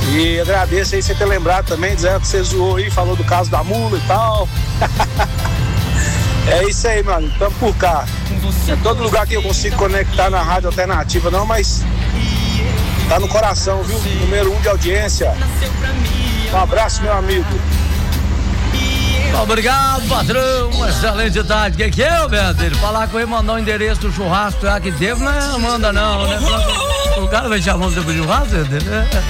E agradeço aí você ter lembrado também, dizendo que você zoou aí, falou do caso da mula e tal. É isso aí, meu amigo, estamos por cá. É todo lugar que eu consigo conectar na rádio alternativa, não, mas tá no coração, viu? Número 1 de audiência. Um abraço, meu amigo. Obrigado, patrão. Uma excelente tarde. O que é, Beto? Falar com ele, mandar o endereço do churrasco lá que teve, não manda não, né? O cara vai chamar você pro churrasco, entendeu?